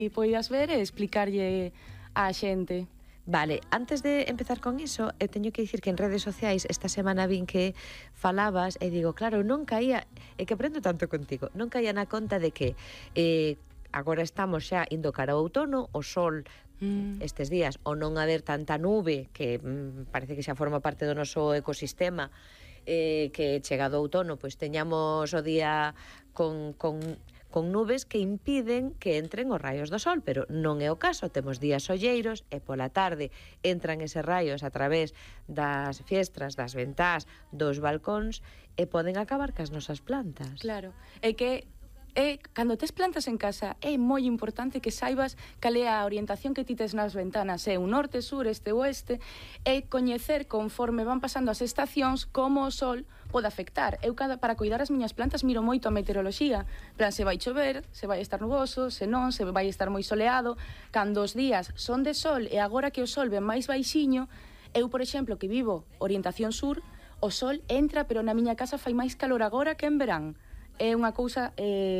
poidas ver e explicarlle á xente. Vale, antes de empezar con iso, eu teño que dicir que en redes sociais esta semana vin que falabas e digo, claro, non caía, é que aprendo tanto contigo, non caía na conta de que agora estamos xa indo cara ao outono, o sol estes días, o non haber tanta nube que parece que xa forma parte do noso ecosistema, que chegado o outono pois teñamos o día con nubes que impiden que entren os raios do sol, pero non é o caso, temos días solleiros e pola tarde entran eses raios a través das fiestras, das ventás, dos balcóns e poden acabar cas nosas plantas. Claro, é que cando tes plantas en casa é moi importante que saibas cal é a orientación que ti tes nas ventanas, é un norte, sur, este, oeste, e coñecer conforme van pasando as estacións como o sol pode afectar. Eu para cuidar as miñas plantas miro moito a meteoroloxía, plan, se vai chover, se vai estar nuboso, se non, se vai estar moi soleado. Cando os días son de sol e agora que o sol ven máis baixiño, eu, por exemplo, que vivo orientación sur, o sol entra, pero na miña casa fai máis calor agora que en verán. É unha cousa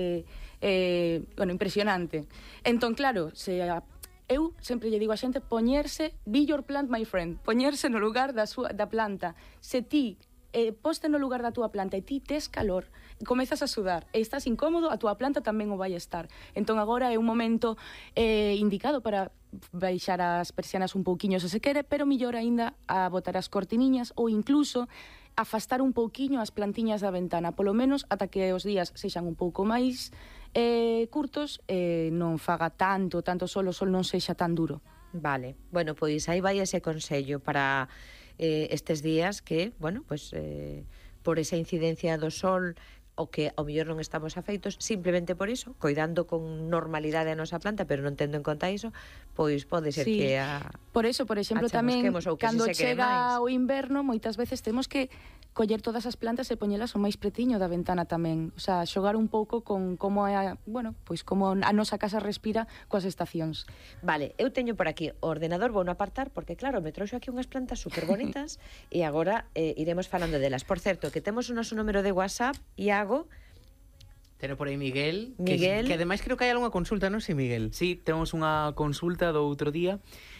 impresionante. Entón, claro, eu sempre lle digo a xente poñerse, be your plant, my friend, poñerse no lugar da planta. Se ti poste no lugar da túa planta e ti tes calor, comezas a sudar e estás incómodo, a túa planta tamén o vai estar. Entón agora é un momento indicado para baixar as persianas un pouquiño se quere, pero mellor aínda a botar as cortiniñas ou incluso afastar un pouquiño as plantiñas da ventana, polo menos ata que os días sexan un pouco máis curtos e non faga tanto sol, o sol non sexa tan duro. Vale, bueno, pois aí vai ese consello para estes días que, bueno, pois por esa incidencia do sol o que ao mellor non estamos afeitos, simplemente por iso, coidando con normalidade a nosa planta, pero non tendo en conta iso, pois pode ser que por eso, por exemplo, tamén cando chega o inverno, moitas veces temos que coller todas as plantas e poñelas o máis pretiño da ventana tamén, o sea, xogar un pouco con como é, bueno, pois como a nosa casa respira coas estacións. Vale, eu teño por aquí o ordenador, vou no apartar porque claro, me trouxo aquí unhas plantas super bonitas e agora iremos falando delas. Por certo, que temos o noso número de WhatsApp, Iago. Teno por aí Miguel. Que ademais creo que hai algunha consulta, non sei, Miguel? Sí, temos unha consulta do outro día.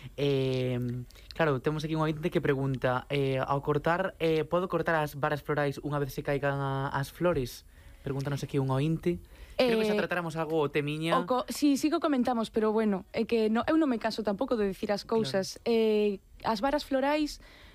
Claro, temos aquí un ointe que pregunta, ao cortar, podo cortar as varas florais unha vez se caigan as flores? Pregúntanos aquí un ointe. Creo que xa tratáramos algo o temiña. Sí que comentamos, pero bueno, é que eu non me canso tampouco de dicir as cousas. Claro. As varas florais,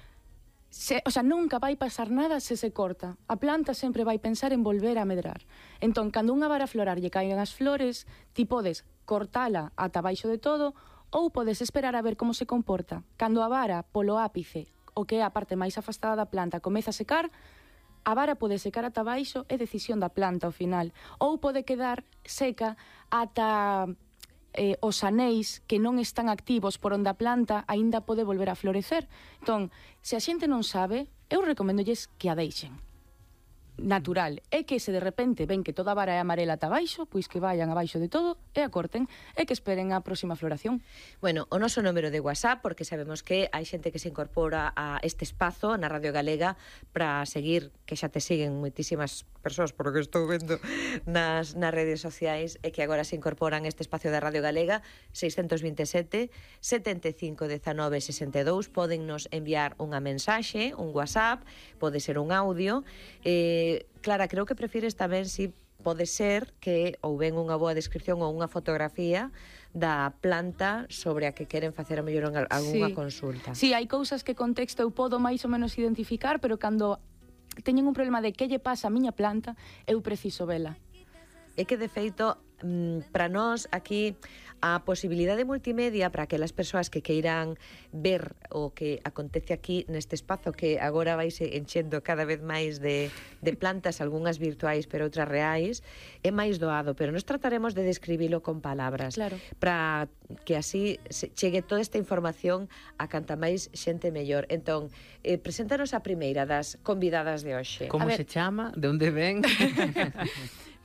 nunca vai pasar nada se corta. A planta sempre vai pensar en volver a medrar. Entón, cando unha vara florar lle caigan as flores, ti podes cortala ata baixo de todo ou podes esperar a ver como se comporta. Cando a vara polo ápice, o que é a parte máis afastada da planta, comeza a secar, a vara pode secar ata baixo, é decisión da planta ao final. Ou pode quedar seca ata os anéis que non están activos por onde a planta aínda pode volver a florecer. Entón, se a xente non sabe, eu recoméndolles que a deixen. Natural. É que se de repente ven que toda a vara é amarela ata baixo, pois que vayan abaixo de todo e a corten e que esperen a próxima floración. Bueno, o noso número de WhatsApp, porque sabemos que hai xente que se incorpora a este espazo na Radio Galega para seguir, que xa te siguen moitísimas persoas, por o que estou vendo nas redes sociais, e que agora se incorporan a este espacio da Radio Galega. 627 75 19 62. Pódennos enviar unha mensaxe, un WhatsApp, pode ser un audio. Clara, creo que prefires tamén si pode ser que ou ven unha boa descripción ou unha fotografía da planta sobre a que queren facer a mellor algunha consulta. Sí, hai cousas que con texto eu podo máis ou menos identificar, pero cando teñen un problema de que lle pasa a miña planta, eu preciso vela. É que, de feito, para nós aquí a posibilidade multimedia para aquelas persoas que queiran ver o que acontece aquí neste espazo que agora vaise enchendo cada vez máis de plantas, algunhas virtuais pero outras reais, é máis doado, pero nós trataremos de describilo con palabras, claro, para que así chegue toda esta información a canta máis xente mellor. Entón, preséntanos a primeira das convidadas de hoxe. Como se chama? De onde ven?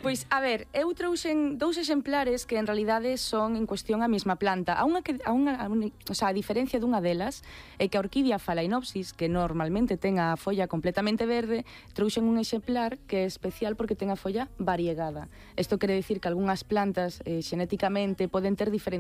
Pois, a ver, eu trouxen 2 exemplares que en realidade son en cuestión a mesma planta. O sea, a diferencia dunha delas é que a orquídea Phalaenopsis, que normalmente ten a folla completamente verde, trouxen un exemplar que é especial porque ten a folla variegada. Isto quere dicir que algunhas plantas xenéticamente poden ter diferentes